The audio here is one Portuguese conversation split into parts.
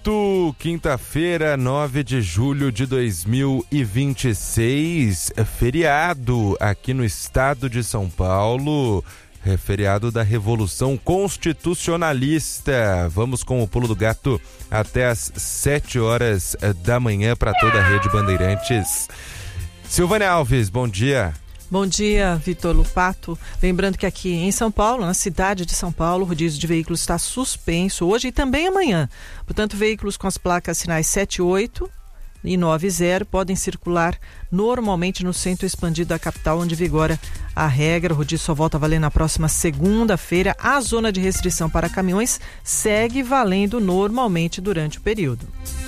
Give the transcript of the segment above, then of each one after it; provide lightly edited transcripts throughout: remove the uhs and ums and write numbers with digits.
8, quinta-feira, 9 de julho de 2026, feriado aqui no estado de São Paulo, feriado da Revolução Constitucionalista. Vamos com o Pulo do Gato até às 7 horas da manhã para toda a Rede Bandeirantes. Silvânia Alves, bom dia. Bom dia, Vitor Lupato. Lembrando que aqui em São Paulo, na cidade de São Paulo, o rodízio de veículos está suspenso hoje e também amanhã. Portanto, veículos com as placas sinais 78 e 90 podem circular normalmente no centro expandido da capital, onde vigora a regra. O rodízio só volta a valer na próxima segunda-feira. A zona de restrição para caminhões segue valendo normalmente durante o período.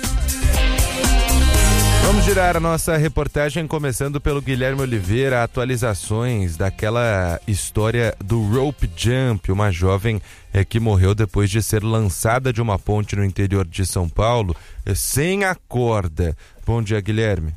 Vamos girar a nossa reportagem começando pelo Guilherme Oliveira, atualizações daquela história do rope jump, uma jovem que morreu depois de ser lançada de uma ponte no interior de São Paulo sem a corda. Bom dia, Guilherme.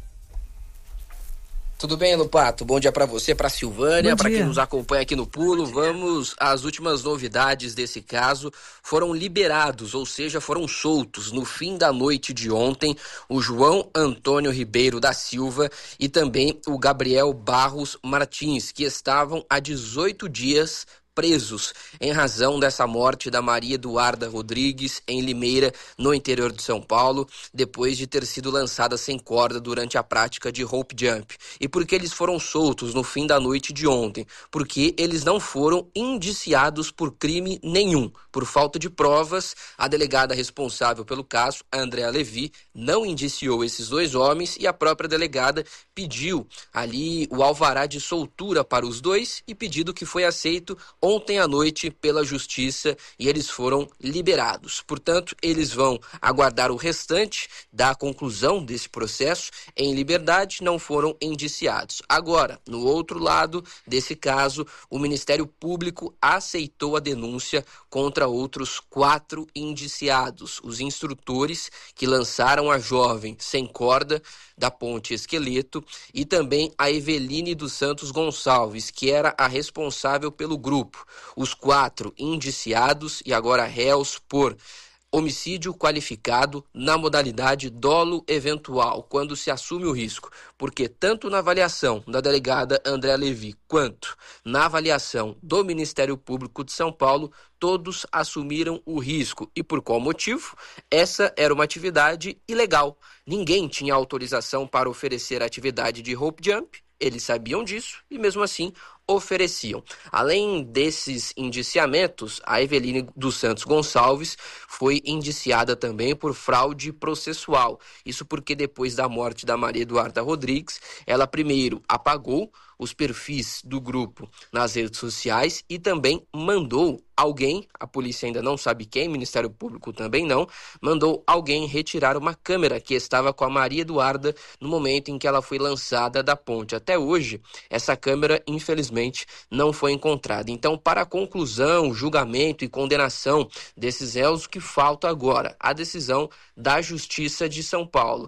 Tudo bem, Lupato? Bom dia para você, para Silvânia, para quem nos acompanha aqui no Pulo. Vamos às últimas novidades desse caso. Foram liberados, ou seja, foram soltos no fim da noite de ontem o João Antônio Ribeiro da Silva e também o Gabriel Barros Martins, que estavam há 18 dias presos em razão dessa morte da Maria Eduarda Rodrigues em Limeira, no interior de São Paulo, depois de ter sido lançada sem corda durante a prática de rope jump. E por que eles foram soltos no fim da noite de ontem? Porque eles não foram indiciados por crime nenhum. Por falta de provas, a delegada responsável pelo caso, Andréa Levi, não indiciou esses dois homens e a própria delegada pediu ali o alvará de soltura para os dois e pedido que foi aceito ontem à noite pela Justiça e eles foram liberados. Portanto, eles vão aguardar o restante da conclusão desse processo em liberdade, não foram indiciados. Agora, no outro lado desse caso, o Ministério Público aceitou a denúncia contra outros 4 indiciados, os instrutores que lançaram a jovem sem corda da Ponte Esqueleto e também a Eveline dos Santos Gonçalves, que era a responsável pelo grupo. Os 4 indiciados e agora réus por homicídio qualificado na modalidade dolo eventual, quando se assume o risco, porque tanto na avaliação da delegada Andréa Levi quanto na avaliação do Ministério Público de São Paulo, todos assumiram o risco. E por qual motivo? Essa era uma atividade ilegal. Ninguém tinha autorização para oferecer a atividade de rope jump, eles sabiam disso e mesmo assim ofereciam. Além desses indiciamentos, a Eveline dos Santos Gonçalves foi indiciada também por fraude processual. Isso porque depois da morte da Maria Eduarda Rodrigues, ela primeiro apagou os perfis do grupo nas redes sociais e também mandou alguém, a polícia ainda não sabe quem, Ministério Público também não, mandou alguém retirar uma câmera que estava com a Maria Eduarda no momento em que ela foi lançada da ponte. Até hoje, essa câmera, infelizmente, não foi encontrada. Então, para a conclusão, julgamento e condenação desses réus, o que falta agora? A decisão da Justiça de São Paulo.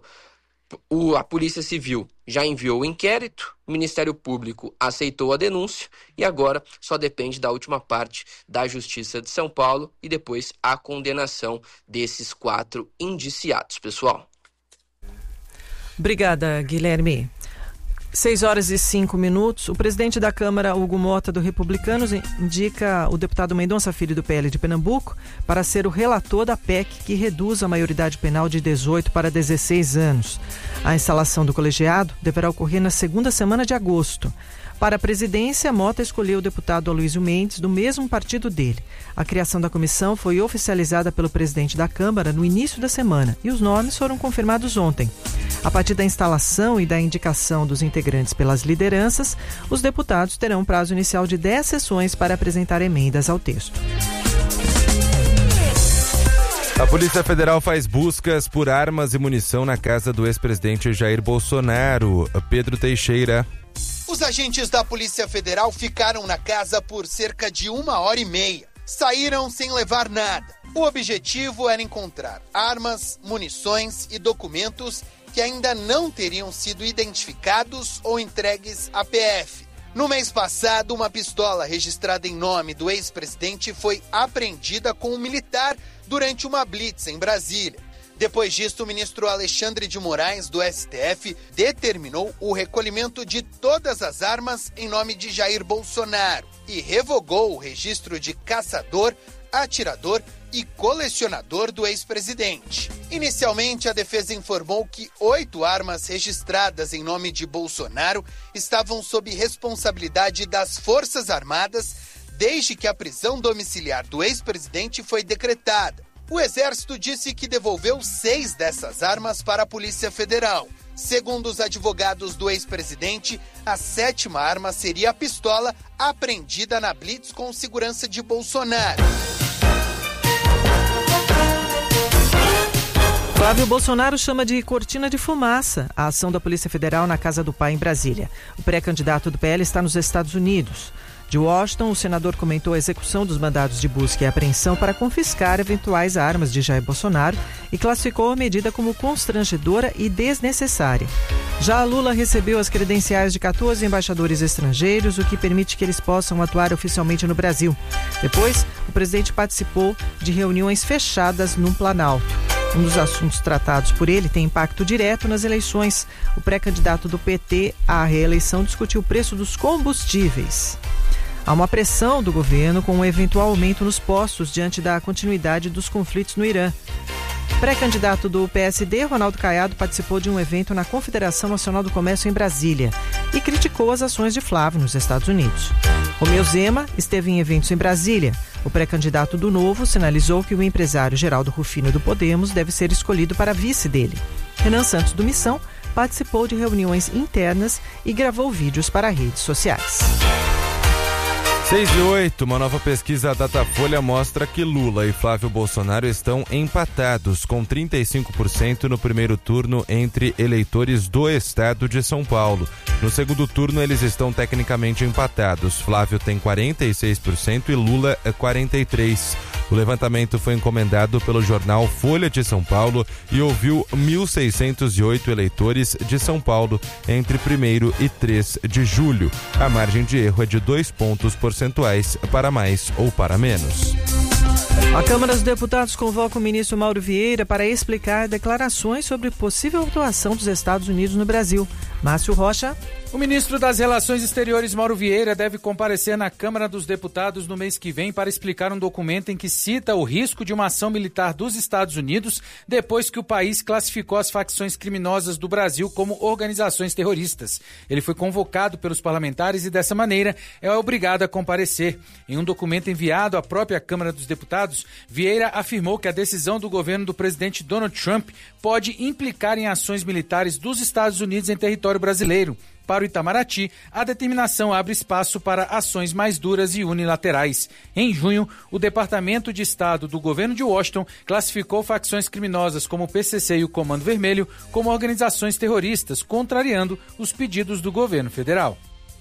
A Polícia Civil já enviou o inquérito, o Ministério Público aceitou a denúncia e agora só depende da última parte da Justiça de São Paulo e depois a condenação desses 4 indiciados, pessoal. Obrigada, Guilherme. 6h05. O presidente da Câmara, Hugo Mota, do Republicanos, indica o deputado Mendonça Filho, do PL de Pernambuco, para ser o relator da PEC que reduz a maioridade penal de 18 para 16 anos. A instalação do colegiado deverá ocorrer na segunda semana de agosto. Para a presidência, Mota escolheu o deputado Aloysio Mendes, do mesmo partido dele. A criação da comissão foi oficializada pelo presidente da Câmara no início da semana e os nomes foram confirmados ontem. A partir da instalação e da indicação dos integrantes pelas lideranças, os deputados terão um prazo inicial de 10 sessões para apresentar emendas ao texto. A Polícia Federal faz buscas por armas e munição na casa do ex-presidente Jair Bolsonaro. Pedro Teixeira. Os agentes da Polícia Federal ficaram na casa por cerca de 1h30. Saíram sem levar nada. O objetivo era encontrar armas, munições e documentos que ainda não teriam sido identificados ou entregues à PF. No mês passado, uma pistola registrada em nome do ex-presidente foi apreendida com um militar durante uma blitz em Brasília. Depois disso, o ministro Alexandre de Moraes, do STF, determinou o recolhimento de todas as armas em nome de Jair Bolsonaro e revogou o registro de caçador, atirador e colecionador do ex-presidente. Inicialmente, a defesa informou que 8 armas registradas em nome de Bolsonaro estavam sob responsabilidade das Forças Armadas desde que a prisão domiciliar do ex-presidente foi decretada. O Exército disse que devolveu 6 dessas armas para a Polícia Federal. Segundo os advogados do ex-presidente, a 7ª arma seria a pistola apreendida na blitz com segurança de Bolsonaro. Flávio Bolsonaro chama de cortina de fumaça a ação da Polícia Federal na casa do pai em Brasília. O pré-candidato do PL está nos Estados Unidos. De Washington, o senador comentou a execução dos mandados de busca e apreensão para confiscar eventuais armas de Jair Bolsonaro e classificou a medida como constrangedora e desnecessária. Já Lula recebeu as credenciais de 14 embaixadores estrangeiros, o que permite que eles possam atuar oficialmente no Brasil. Depois, o presidente participou de reuniões fechadas no Planalto. Um dos assuntos tratados por ele tem impacto direto nas eleições. O pré-candidato do PT à reeleição discutiu o preço dos combustíveis. Há uma pressão do governo com um eventual aumento nos postos diante da continuidade dos conflitos no Irã. Pré-candidato do PSD, Ronaldo Caiado, participou de um evento na Confederação Nacional do Comércio em Brasília e criticou as ações de Flávio nos Estados Unidos. Romeu Zema esteve em eventos em Brasília. O pré-candidato do Novo sinalizou que o empresário Geraldo Rufino do Podemos deve ser escolhido para vice dele. Renan Santos, do Missão, participou de reuniões internas e gravou vídeos para redes sociais. 6:08, uma nova pesquisa da Datafolha mostra que Lula e Flávio Bolsonaro estão empatados, com 35% no primeiro turno entre eleitores do estado de São Paulo. No segundo turno, eles estão tecnicamente empatados. Flávio tem 46% e Lula 43%. O levantamento foi encomendado pelo jornal Folha de São Paulo e ouviu 1.608 eleitores de São Paulo entre 1º e 3 de julho. A margem de erro é de 2 pontos percentuais para mais ou para menos. A Câmara dos Deputados convoca o ministro Mauro Vieira para explicar declarações sobre possível atuação dos Estados Unidos no Brasil. Márcio Rocha. O ministro das Relações Exteriores, Mauro Vieira, deve comparecer na Câmara dos Deputados no mês que vem para explicar um documento em que cita o risco de uma ação militar dos Estados Unidos depois que o país classificou as facções criminosas do Brasil como organizações terroristas. Ele foi convocado pelos parlamentares e, dessa maneira, é obrigado a comparecer. Em um documento enviado à própria Câmara dos Deputados, Vieira afirmou que a decisão do governo do presidente Donald Trump pode implicar em ações militares dos Estados Unidos em território brasileiro. Para o Itamaraty, a determinação abre espaço para ações mais duras e unilaterais. Em junho, o Departamento de Estado do governo de Washington classificou facções criminosas como o PCC e o Comando Vermelho como organizações terroristas, contrariando os pedidos do governo federal.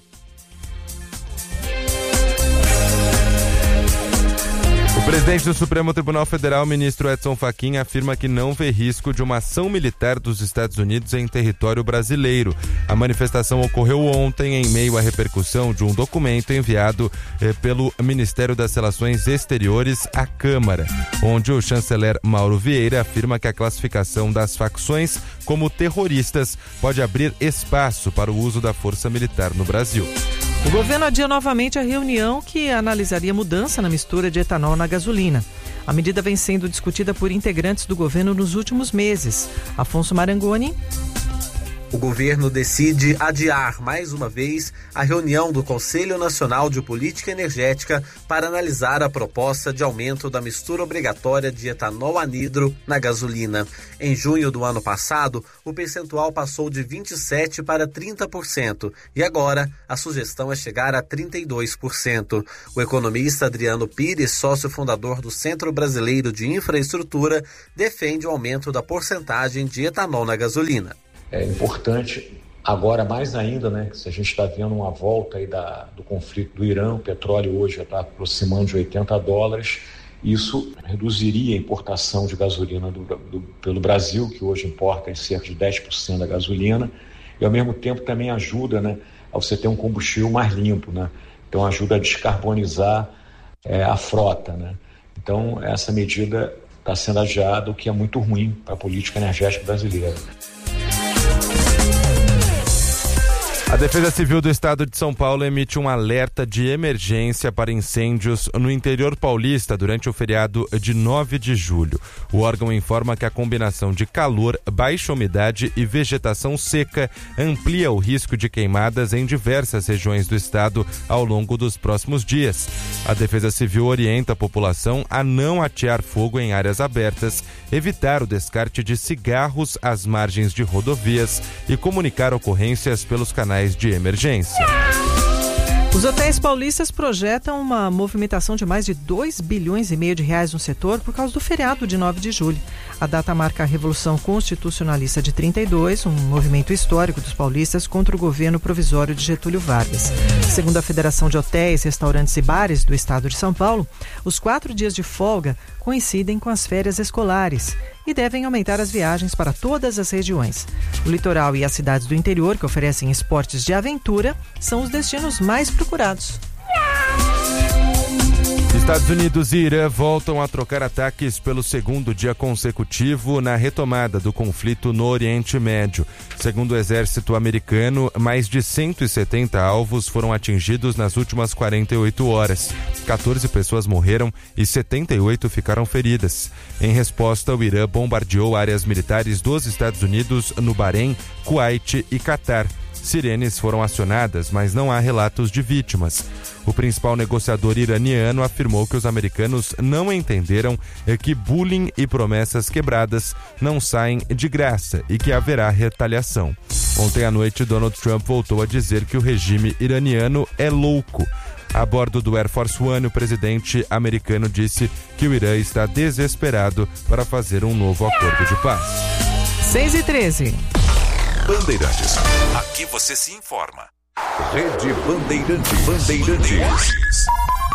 O presidente do Supremo Tribunal Federal, ministro Edson Fachin, afirma que não vê risco de uma ação militar dos Estados Unidos em território brasileiro. A manifestação ocorreu ontem em meio à repercussão de um documento enviado pelo Ministério das Relações Exteriores à Câmara, onde o chanceler Mauro Vieira afirma que a classificação das facções como terroristas pode abrir espaço para o uso da força militar no Brasil. O governo adia novamente a reunião que analisaria mudança na mistura de etanol na gasolina. A medida vem sendo discutida por integrantes do governo nos últimos meses. Afonso Marangoni. O governo decide adiar mais uma vez a reunião do Conselho Nacional de Política Energética para analisar a proposta de aumento da mistura obrigatória de etanol anidro na gasolina. Em junho do ano passado, o percentual passou de 27% para 30% e agora a sugestão é chegar a 32%. O economista Adriano Pires, sócio fundador do Centro Brasileiro de Infraestrutura, defende o aumento da porcentagem de etanol na gasolina. É importante, agora mais ainda, né, que se a gente está vendo uma volta aí do conflito do Irã, o petróleo hoje já está aproximando de $80, isso reduziria a importação de gasolina pelo Brasil, que hoje importa em cerca de 10% da gasolina, e ao mesmo tempo também ajuda, né, a você ter um combustível mais limpo, né, então ajuda a descarbonizar a frota, né. Então essa medida está sendo adiada, o que é muito ruim para a política energética brasileira. A Defesa Civil do Estado de São Paulo emite um alerta de emergência para incêndios no interior paulista durante o feriado de 9 de julho. O órgão informa que a combinação de calor, baixa umidade e vegetação seca amplia o risco de queimadas em diversas regiões do estado ao longo dos próximos dias. A Defesa Civil orienta a população a não atear fogo em áreas abertas, evitar o descarte de cigarros às margens de rodovias e comunicar ocorrências pelos canais de emergência. Os hotéis paulistas projetam uma movimentação de mais de 2,5 bilhões de reais no setor por causa do feriado de 9 de julho. A data marca a Revolução Constitucionalista de 32, um movimento histórico dos paulistas contra o governo provisório de Getúlio Vargas. Segundo a Federação de Hotéis, Restaurantes e Bares do Estado de São Paulo, os 4 dias de folga coincidem com as férias escolares e devem aumentar as viagens para todas as regiões. O litoral e as cidades do interior, que oferecem esportes de aventura, são os destinos mais procurados. Estados Unidos e Irã voltam a trocar ataques pelo segundo dia consecutivo na retomada do conflito no Oriente Médio. Segundo o exército americano, mais de 170 alvos foram atingidos nas últimas 48 horas. 14 pessoas morreram e 78 ficaram feridas. Em resposta, o Irã bombardeou áreas militares dos Estados Unidos no Bahrein, Kuwait e Catar. Sirenes foram acionadas, mas não há relatos de vítimas. O principal negociador iraniano afirmou que os americanos não entenderam que bullying e promessas quebradas não saem de graça e que haverá retaliação. Ontem à noite, Donald Trump voltou a dizer que o regime iraniano é louco. A bordo do Air Force One, o presidente americano disse que o Irã está desesperado para fazer um novo acordo de paz. 6h13. Bandeirantes. Aqui você se informa. Rede Bandeirantes.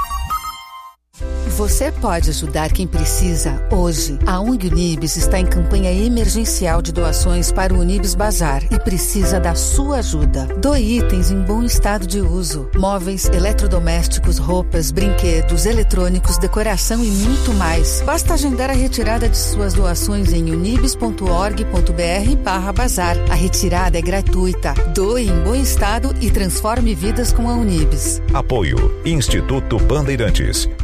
Você pode ajudar quem precisa hoje. A ONG Unibis está em campanha emergencial de doações para o Unibis Bazar e precisa da sua ajuda. Doe itens em bom estado de uso. Móveis, eletrodomésticos, roupas, brinquedos, eletrônicos, decoração e muito mais. Basta agendar a retirada de suas doações em unibis.org.br/bazar. A retirada é gratuita. Doe em bom estado e transforme vidas com a Unibis. Apoio Instituto Bandeirantes.